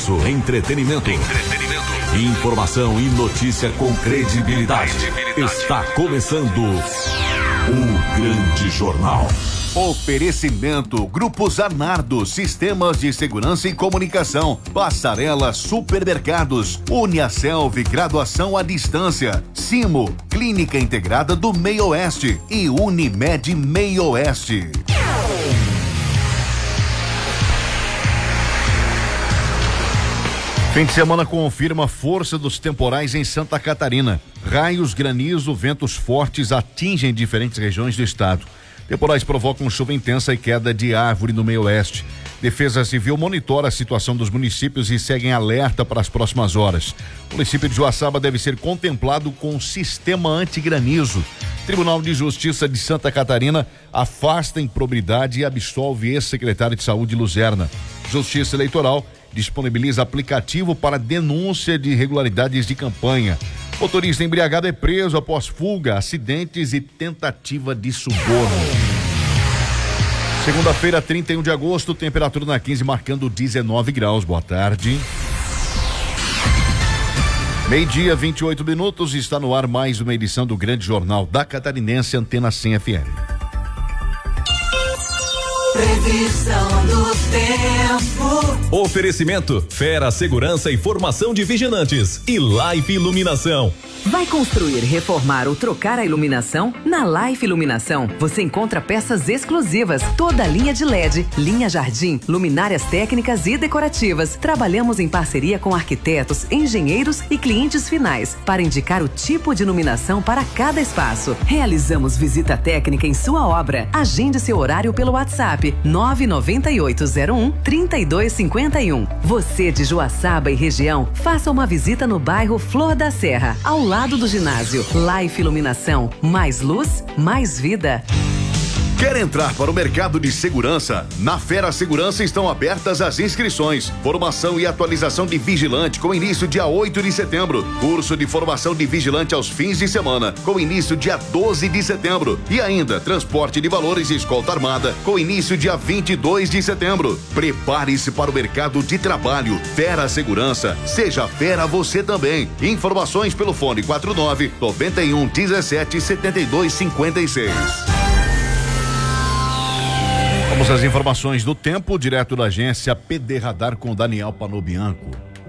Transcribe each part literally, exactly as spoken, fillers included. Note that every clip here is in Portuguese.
Granizo, entretenimento, entretenimento, informação e notícia com credibilidade. credibilidade. Está começando o Grande Jornal. Oferecimento Grupo Zanardo, Sistemas de Segurança e Comunicação, Passarela Supermercados, Uniaselv, Graduação à Distância, Simo, Clínica Integrada do Meio Oeste e Unimed Meio Oeste. Fim de semana confirma a força dos temporais em Santa Catarina. Raios, granizo, ventos fortes atingem diferentes regiões do estado. Temporais provocam chuva intensa e queda de árvore no meio oeste. Defesa Civil monitora a situação dos municípios e segue em alerta para as próximas horas. O município de Joaçaba deve ser contemplado com sistema antigranizo. Tribunal de Justiça de Santa Catarina afasta improbidade e absolve ex-secretário de Saúde Luzerna. Justiça Eleitoral disponibiliza aplicativo para denúncia de irregularidades de campanha. Motorista embriagado é preso após fuga, acidentes e tentativa de suborno. Segunda-feira, trinta e um de agosto, temperatura na quinze marcando dezenove graus. Boa tarde. Meio-dia, vinte e oito minutos, está no ar mais uma edição do Grande Jornal da Catarinense, Antena cem F M. Previsão do tempo. Oferecimento Fera Segurança e Formação de Vigilantes e Life Iluminação. Vai construir, reformar ou trocar a iluminação? Na Life Iluminação você encontra peças exclusivas, toda a linha de L E D, linha jardim, luminárias técnicas e decorativas. Trabalhamos em parceria com arquitetos, engenheiros e clientes finais para indicar o tipo de iluminação para cada espaço. Realizamos visita técnica em sua obra. Agende seu horário pelo WhatsApp nove nove oito zero um, três dois cinco um. Você de Joaçaba e região, faça uma visita no bairro Flor da Serra, ao lado do ginásio. Life Iluminação, mais luz, mais vida. Quer entrar para o mercado de segurança? Na Fera Segurança estão abertas as inscrições. Formação e atualização de vigilante com início dia oito de setembro. Curso de formação de vigilante aos fins de semana com início dia doze de setembro. E ainda transporte de valores e escolta armada com início dia vinte e dois de setembro. Prepare-se para o mercado de trabalho. Fera Segurança. Seja fera você também. Informações pelo fone quatro nove nove um um sete sete dois cinco seis. Vamos às informações do tempo, direto da agência P D Radar com Daniel Panobianco.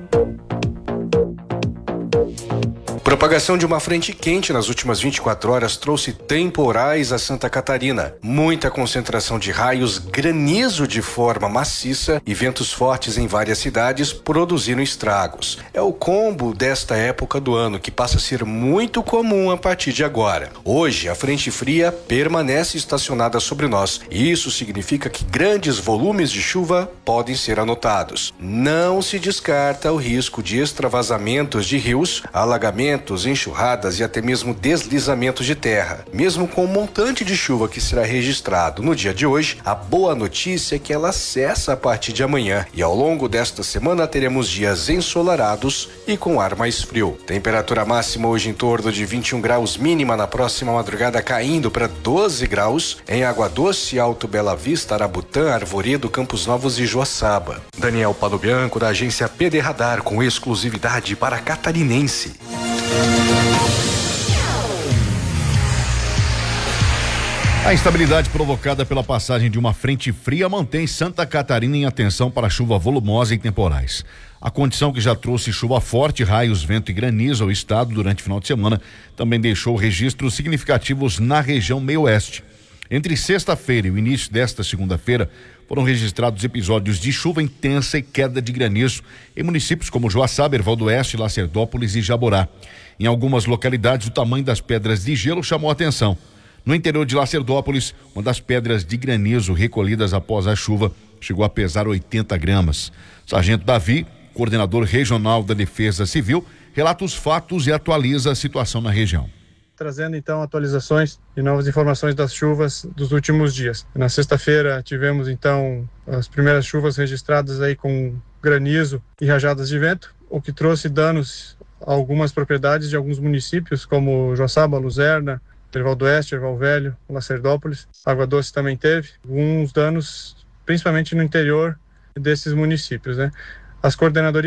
Propagação de uma frente quente nas últimas vinte e quatro horas trouxe temporais a Santa Catarina. Muita concentração de raios, granizo de forma maciça e ventos fortes em várias cidades produziram estragos. É o combo desta época do ano que passa a ser muito comum a partir de agora. Hoje, a frente fria permanece estacionada sobre nós e isso significa que grandes volumes de chuva podem ser anotados. Não se descarta o risco de extravasamentos de rios, alagamentos, enxurradas e até mesmo deslizamentos de terra. Mesmo com o montante de chuva que será registrado no dia de hoje, a boa notícia é que ela cessa a partir de amanhã e ao longo desta semana teremos dias ensolarados e com ar mais frio. Temperatura máxima hoje em torno de vinte e um graus, mínima na próxima madrugada caindo para doze graus em Água Doce, Alto Bela Vista, Arabutã, Arvoredo, Campos Novos e Joaçaba. Daniel Panobianco da agência P D Radar com exclusividade para Catarinense. A instabilidade provocada pela passagem de uma frente fria mantém Santa Catarina em atenção para chuva volumosa e temporais. A condição que já trouxe chuva forte, raios, vento e granizo ao estado durante o final de semana também deixou registros significativos na região meio-oeste. Entre sexta-feira e o início desta segunda-feira, foram registrados episódios de chuva intensa e queda de granizo em municípios como Joaçaba, Erval do Oeste, Lacerdópolis e Jaborá. Em algumas localidades, o tamanho das pedras de gelo chamou a atenção. No interior de Lacerdópolis, uma das pedras de granizo recolhidas após a chuva chegou a pesar oitenta gramas. Sargento Davi, coordenador regional da Defesa Civil, relata os fatos e atualiza a situação na região. Trazendo então atualizações e novas informações das chuvas dos últimos dias. Na sexta-feira tivemos então as primeiras chuvas registradas aí com granizo e rajadas de vento, o que trouxe danos a algumas propriedades de alguns municípios como Joaçaba, Luzerna, Erval do Oeste, Erval Velho, Lacerdópolis. Água Doce também teve alguns danos, principalmente no interior desses municípios, né? As coordenadorias